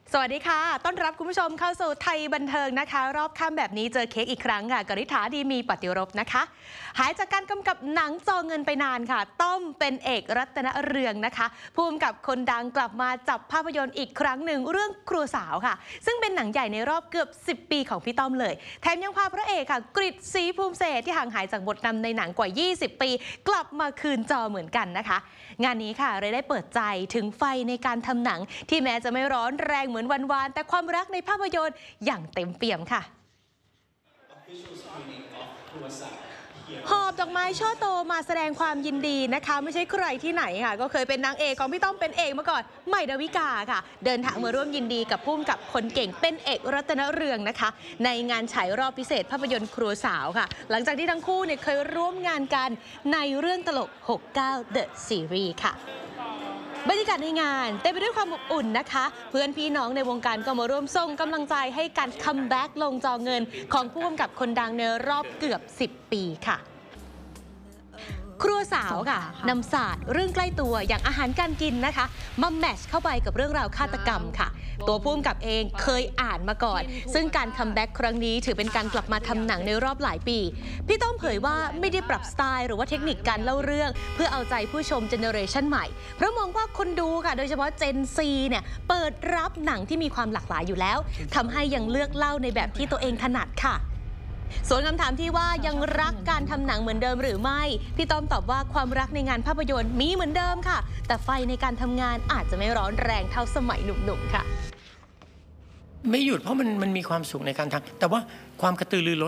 สวัสดีค่ะต้อนรับคุณผู้ชมเข้าสู่ไทยบันเทิงนะคะรอบค่ำแบบนี้เจอเค้กอีกครั้งค่ะกฤษฐาดีมีปฏิรบนะคะหายจากการกำกับหนังจอเงินไปนานค่ะต้อมเป็นเอกรัตนเรืองนะคะผู้กำกับคนดังกลับมาจับภาพยนตร์อีกครั้งหนึ่งเรื่องครัวสาวค่ะซึ่งเป็นหนังใหญ่ในรอบเกือบ10 ปีของพี่ต้อมเลยแถมยังพาพระเอกค่ะกฤษศรีภูมิเศรษฐ์ที่ห่างหายจากบทนำในหนังกว่า20 ปีกลับมาคืนจอเหมือนกันนะคะงานนี้ค่ะเลยได้เปิดใจถึงไฟในการทำหนังที่แม้จะไม่ร้อนแรงเหมือนวันวานแต่ความรักในภาพยนตร์อย่างเต็มเปี่ยมค่ะหอบดอกไม้ช่อโตมาแสดงความยินดีนะคะไม่ใช่ใครที่ไหนค่ะก็เคยเป็นนางเอกของพี่ต้อมเป็นเอกมาก่อนใหม่ดาวิกาค่ะเดินทางมาร่วมยินดีกับผู้กำกับคนเก่งเป็นเอกรัตนเรืองนะคะในงานฉายรอบพิเศษภาพยนตร์ครัวสาวค่ะหลังจากที่ทั้งคู่เนี่ยเคยร่วมงานกันในเรื่องตลก69 The Series ค่ะบรรยากาศในงานเต็มไปด้วยความอบอุ่นนะคะเพื่อนพี่น้องในวงการก็มาร่วมส่งกำลังใจให้การคัมแบ็กลงจอเงินของผู้กำกับคนดังในรอบเกือบ10 ปีค่ะครัวสาวค่ะนำศาสตร์เรื่องใกล้ตัวอย่างอาหารการกินนะคะมาแมทช์เข้าไปกับเรื่องราวฆาตกรรมค่ะตัวผู้กำกับเองเคยอ่านมาก่อนซึ่งการคัมแบ็กครั้งนี้ถือเป็นการกลับมาทำหนังในรอบหลายปีพี่ต้อมเผยว่าไม่ได้ปรับสไตล์หรือว่าเทคนิคการเล่าเรื่องเพื่อเอาใจผู้ชมเจเนอเรชันใหม่เพราะมองว่าคนดูค่ะโดยเฉพาะเจนซีเนี่ยเปิดรับหนังที่มีความหลากหลายอยู่แล้วทำให้ยังเลือกเล่าในแบบที่ตัวเองถนัดค่ะส่วนคำถามที่ว่ายังรักการทำหนังเหมือนเดิมหรือไม่พี่ต้อมตอบว่าความรักในงานภาพยนตร์มีเหมือนเดิมค่ะแต่ไฟในการทำงานอาจจะไม่ร้อนแรงเท่าสมัยหนุ่มๆค่ะไม่หยุดเพราะมันมีความสุขในการทำแต่ว่าความกระตือรือร้น